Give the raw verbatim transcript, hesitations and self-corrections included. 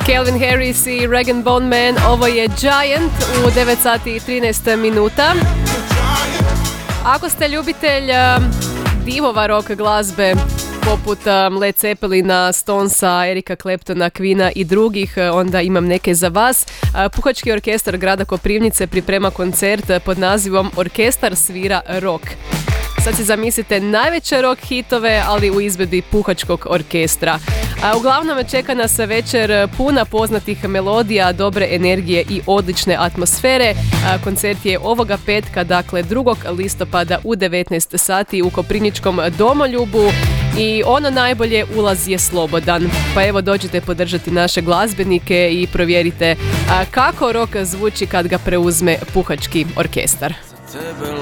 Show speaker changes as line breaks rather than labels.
Calvin Harris i Rag Bone Man, ovo je Giant u devet sati i trinaest minuta. Ako ste ljubitelj uh, divova rock glazbe poput um, Led Zeppelina, Stonesa, Erika Claptona, Queena i drugih, onda imam neke za vas. Uh, Puhački orkestar grada Koprivnice priprema koncert pod nazivom Orkestar svira rock. Sad si zamislite najveće rock hitove, ali u izvedbi Puhačkog orkestra. A uglavnom čeka nas večer puna poznatih melodija, dobre energije i odlične atmosfere. A koncert je ovoga petka, dakle drugog listopada u devetnaest sati u Koprivničkom Domoljubu. I ono najbolje, ulaz je slobodan. Pa evo, dođite podržati naše glazbenike i provjerite a, kako rock zvuči kad ga preuzme Puhački orkestar.